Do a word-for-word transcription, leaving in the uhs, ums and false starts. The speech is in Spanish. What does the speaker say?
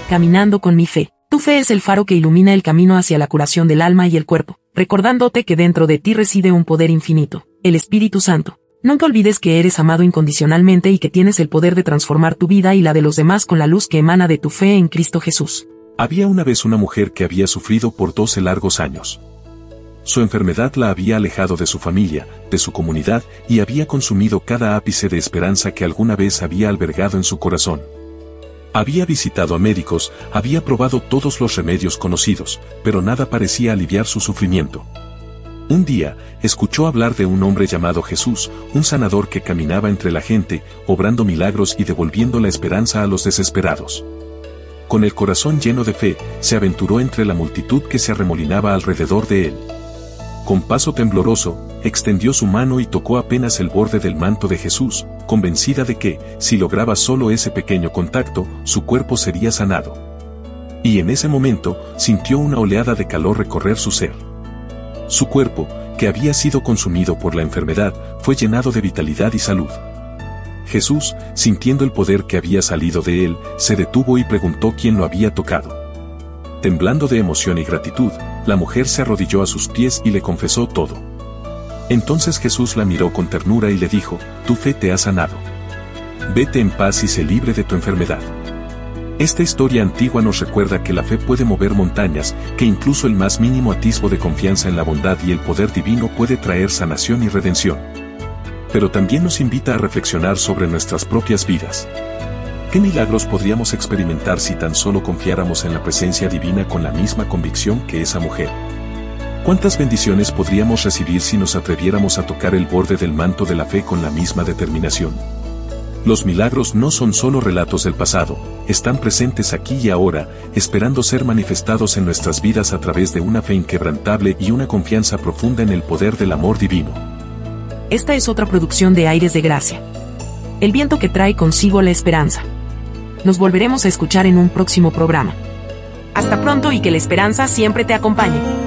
Caminando con mi fe. Tu fe es el faro que ilumina el camino hacia la curación del alma y el cuerpo, recordándote que dentro de ti reside un poder infinito, el Espíritu Santo. Nunca olvides que eres amado incondicionalmente y que tienes el poder de transformar tu vida y la de los demás con la luz que emana de tu fe en Cristo Jesús. Había una vez una mujer que había sufrido por doce largos años. Su enfermedad la había alejado de su familia, de su comunidad, y había consumido cada ápice de esperanza que alguna vez había albergado en su corazón. Había visitado a médicos, había probado todos los remedios conocidos, pero nada parecía aliviar su sufrimiento. Un día, escuchó hablar de un hombre llamado Jesús, un sanador que caminaba entre la gente, obrando milagros y devolviendo la esperanza a los desesperados. Con el corazón lleno de fe, se aventuró entre la multitud que se arremolinaba alrededor de él. Con paso tembloroso, extendió su mano y tocó apenas el borde del manto de Jesús, convencida de que, si lograba solo ese pequeño contacto, su cuerpo sería sanado. Y en ese momento, sintió una oleada de calor recorrer su ser. Su cuerpo, que había sido consumido por la enfermedad, fue llenado de vitalidad y salud. Jesús, sintiendo el poder que había salido de él, se detuvo y preguntó quién lo había tocado. Temblando de emoción y gratitud, la mujer se arrodilló a sus pies y le confesó todo. Entonces Jesús la miró con ternura y le dijo, tu fe te ha sanado. Vete en paz y sé libre de tu enfermedad. Esta historia antigua nos recuerda que la fe puede mover montañas, que incluso el más mínimo atisbo de confianza en la bondad y el poder divino puede traer sanación y redención. Pero también nos invita a reflexionar sobre nuestras propias vidas. ¿Qué milagros podríamos experimentar si tan solo confiáramos en la presencia divina con la misma convicción que esa mujer? ¿Cuántas bendiciones podríamos recibir si nos atreviéramos a tocar el borde del manto de la fe con la misma determinación? Los milagros no son solo relatos del pasado, están presentes aquí y ahora, esperando ser manifestados en nuestras vidas a través de una fe inquebrantable y una confianza profunda en el poder del amor divino. Esta es otra producción de Aires de Gracia. El viento que trae consigo la esperanza. Nos volveremos a escuchar en un próximo programa. Hasta pronto y que la esperanza siempre te acompañe.